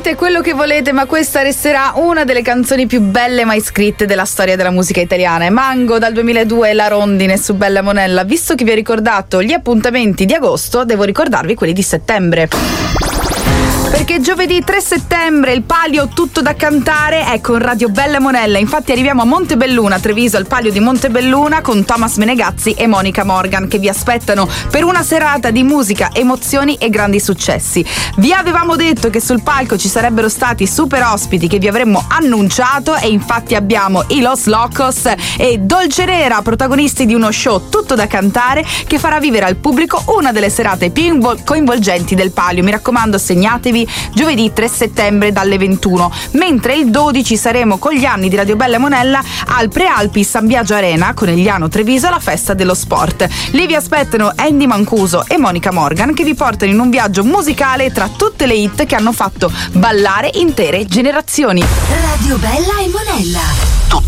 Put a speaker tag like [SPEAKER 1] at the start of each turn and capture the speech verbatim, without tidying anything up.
[SPEAKER 1] Dite quello che volete, ma questa resterà una delle canzoni più belle mai scritte della storia della musica italiana. Mango dal duemiladue e La Rondine su Bella Monella. Visto che vi ho ricordato gli appuntamenti di agosto, devo ricordarvi quelli di settembre. Perché giovedì tre settembre il Palio Tutto da Cantare è con Radio Bella Monella. Infatti arriviamo a Montebelluna, Treviso, al Palio di Montebelluna, con Thomas Menegazzi e Monica Morgan, che vi aspettano per una serata di musica, emozioni e grandi successi. Vi avevamo detto che sul palco ci sarebbero stati super ospiti che vi avremmo annunciato, e infatti abbiamo i Los Locos e Dolcerera, protagonisti di uno show Tutto da Cantare che farà vivere al pubblico una delle serate più invol- coinvolgenti del Palio. Mi raccomando, segnatevi giovedì tre settembre dalle ventuno, mentre il dodici saremo con gli anni di Radio Bella Monella al Prealpi San Biagio Arena con Eliano Treviso alla festa dello sport. Lì vi aspettano Andy Mancuso e Monica Morgan, che vi portano in un viaggio musicale tra tutte le hit che hanno fatto ballare intere generazioni.
[SPEAKER 2] Radio Bella e Monella.